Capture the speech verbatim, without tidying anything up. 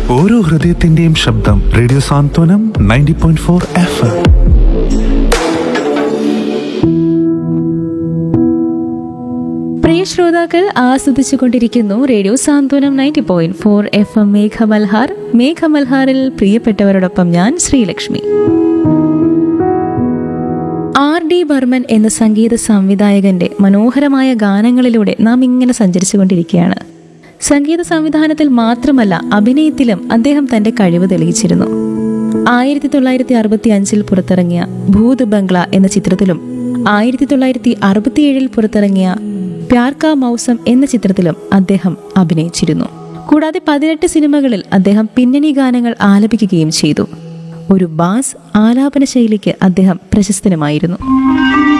ഓരോ ഹൃദയത്തിന്റെയും ശബ്ദം. റേഡിയോ സാന്ത്വനം ninety point four F M. പ്രിയ ശ്രോതാക്കൾ ആസ്വദിച്ചുകൊണ്ടിരിക്കുന്നു റേഡിയോ സാന്ത്വനം ninety point four F M Meghamalhar. മേഘമൽഹാറിൽ പ്രിയപ്പെട്ടവരോടൊപ്പം ഞാൻ ശ്രീലക്ഷ്മി. ആർ ഡി ബർമൻ എന്ന സംഗീത സംവിധായകന്റെ മനോഹരമായ ഗാനങ്ങളിലൂടെ നാം ഇങ്ങനെ സഞ്ചരിച്ചു കൊണ്ടിരിക്കുകയാണ്. സംഗീത സംവിധാനത്തിൽ മാത്രമല്ല, അഭിനയത്തിലും അദ്ദേഹം തന്റെ കഴിവ് തെളിയിച്ചിരുന്നു. ആയിരത്തി തൊള്ളായിരത്തി അറുപത്തി അഞ്ചിൽ പുറത്തിറങ്ങിയ ഭൂത് ബംഗ്ല എന്ന ചിത്രത്തിലും ആയിരത്തി തൊള്ളായിരത്തി അറുപത്തിയേഴിൽ പുറത്തിറങ്ങിയ പ്യാർ കാ മൗസം എന്ന ചിത്രത്തിലും അദ്ദേഹം അഭിനയിച്ചിരുന്നു. കൂടാതെ പതിനെട്ട് സിനിമകളിൽ അദ്ദേഹം പിന്നണി ഗാനങ്ങൾ ആലപിക്കുകയും ചെയ്തു. ഒരു ബാസ് ആലാപന ശൈലിക്ക് അദ്ദേഹം പ്രശസ്തനുമായിരുന്നു.